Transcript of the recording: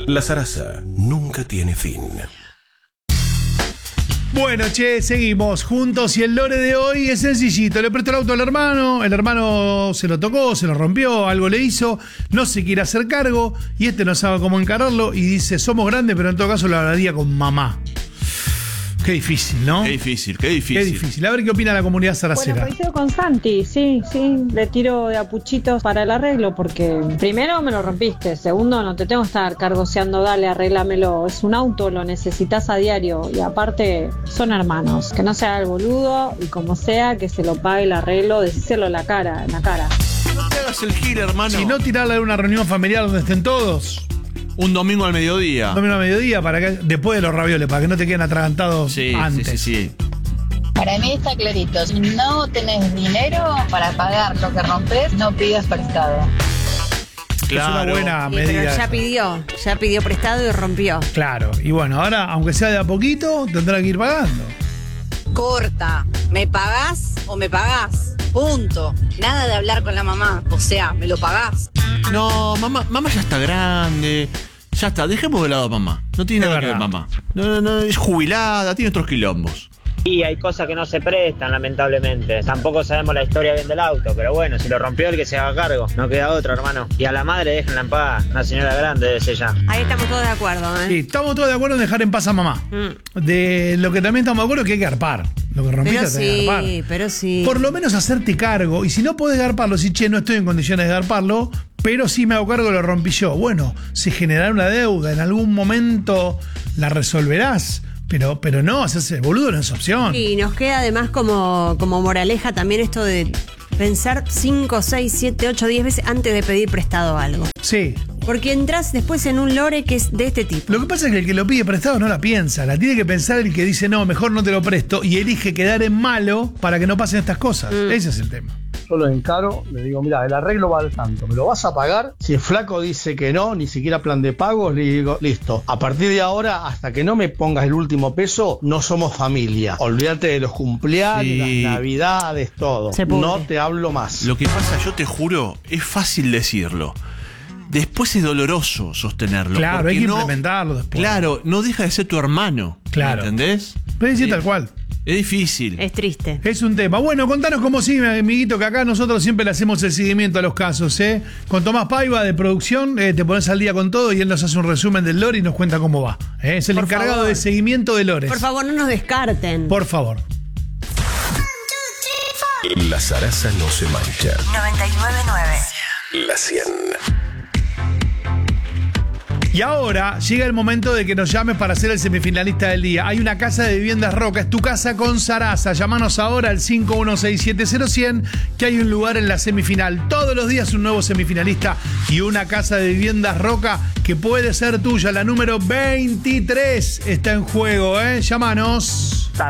La zaraza nunca tiene fin. Bueno, che, seguimos juntos y el lore de hoy es sencillito. Le prestó el auto al hermano, el hermano se lo tocó, se lo rompió, algo le hizo, no se quiere hacer cargo y no sabe cómo encararlo y dice, somos grandes, pero en todo caso lo hablaría con mamá. Qué difícil, ¿no? Qué difícil, qué difícil. Qué difícil. A ver qué opina la comunidad zaracera. Bueno, coincido con Santi, sí, le tiro de apuchitos para el arreglo porque primero me lo rompiste, segundo no te tengo que estar cargoseando, dale, arréglamelo, es un auto, lo necesitas a diario y aparte son hermanos, que no se haga el boludo y como sea que se lo pague el arreglo, decíselo en la cara. No te hagas el gil, hermano. Si no, tirarle a una reunión familiar donde estén todos. Un domingo al mediodía. Un domingo al mediodía, para que, después de los ravioles, para que no te queden atragantados antes. Sí. Para mí está clarito, si no tenés dinero para pagar lo que rompes, no pidas prestado. Claro. Es una buena medida. Pero ya pidió prestado y rompió. Claro, y bueno, ahora, aunque sea de a poquito, tendrá que ir pagando. Corta, ¿me pagás o me pagás? Punto. Nada de hablar con la mamá, o sea, ¿me lo pagás? No, mamá ya está grande. Ya está, dejemos de lado a mamá. No tiene nada que ver mamá. No, es jubilada, tiene otros quilombos. Y hay cosas que no se prestan, lamentablemente. Tampoco sabemos la historia bien del auto, pero bueno, si lo rompió el que se haga cargo. No queda otro, hermano. Y a la madre déjenla en paz. Una señora grande debe ser ya. Ahí estamos todos de acuerdo, ¿eh? Sí, estamos todos de acuerdo en dejar en paz a mamá. De lo que también estamos de acuerdo es que hay que garpar. Lo que rompiste hay que garpar. Pero sí. Por lo menos hacerte cargo. Y si no podés garparlo, si no estoy en condiciones de garparlo, pero sí me hago cargo, lo rompí yo. Bueno, se generará una deuda. En algún momento la resolverás. Pero no, hacerse boludo no es opción. Y nos queda además como moraleja también esto de pensar 5, 6, 7, 8, 10 veces antes de pedir prestado algo. Sí. Porque entras después en un lore que es de este tipo. Lo que pasa es que el que lo pide prestado no la piensa. La tiene que pensar el que dice, no, mejor no te lo presto. Y elige quedar en malo para que no pasen estas cosas. Ese es el tema. Yo lo encaro, le digo, mira, el arreglo vale tanto, ¿me lo vas a pagar? Si el flaco dice que no, ni siquiera plan de pagos, le digo, listo, a partir de ahora, hasta que no me pongas el último peso, no somos familia. Olvídate de los cumpleaños, las navidades, todo. No te hablo más. Lo que pasa, yo te juro, es fácil decirlo. Después es doloroso sostenerlo. Claro, hay que implementarlo después. Claro, no deja de ser tu hermano. Claro. ¿Entendés? Puede decir tal cual. Es difícil. Es triste. Es un tema. Bueno, contanos cómo sigue, amiguito, que acá nosotros siempre le hacemos el seguimiento a los casos, ¿eh? Con Tomás Paiva de producción, te pones al día con todo y él nos hace un resumen del lore y nos cuenta cómo va. Es el encargado de seguimiento de lores. Por favor, no nos descarten. Por favor. La zaraza no se mancha. 99.9. La 100. Y ahora llega el momento de que nos llames para ser el semifinalista del día. Hay una casa de viviendas Roca, es tu casa con Sarasa. Llámanos ahora al 51670100, que hay un lugar en la semifinal. Todos los días un nuevo semifinalista y una casa de viviendas Roca que puede ser tuya. La número 23 está en juego, ¿eh? Llámanos.